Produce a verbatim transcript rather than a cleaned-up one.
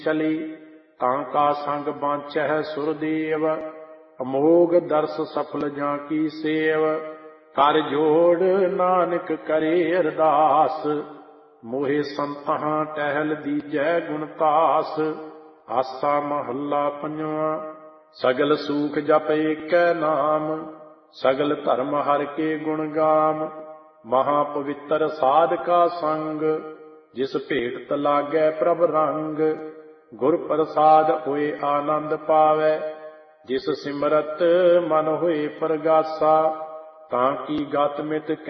ਚਲੀ। ਤਾਂ ਕਾ ਸੰਗ ਬਾਂਚਹਿ ਸੁਰਦੇਵ, ਅਮੋਗ ਦਰਸ ਸਫਲ ਜਾਂ ਕੀ ਸੇਵ। ਕਰ ਜੋੜ ਨਾਨਕ ਕਰੇ ਅਰਦਾਸ, ਮੋਹਿ ਸੰਤਾਂ ਟਹਿਲ ਦੀਜੈ ਗੁਣਤਾਸ। ਆਸਾ ਮਹੱਲਾ ਪੰਜਵਾਂ। ਸਗਲ ਸੂਖ ਜਪ ਏਕੈ ਨਾਮ, ਸਗਲ ਧਰਮ ਹਰਿ ਕੇ ਗੁਣ ਗਾਮ। ਮਹਾ ਪਵਿੱਤਰ ਸਾਧ ਕਾ ਸੰਗ, ਜਿਸ ਭੇਟਤ ਲਾਗੈ ਪ੍ਰਭ ਰੰਗ। ਗੁਰ ਪ੍ਰਸਾਦ ਹੋਏ ਆਨੰਦ ਪਾਵੈ, ਜਿਸ ਸਿਮਰਤ ਮਨ ਹੋਏ ਪਰਗਾਸਾ। ਤਾਂ ਕੀ ਗਤ ਮਿਤ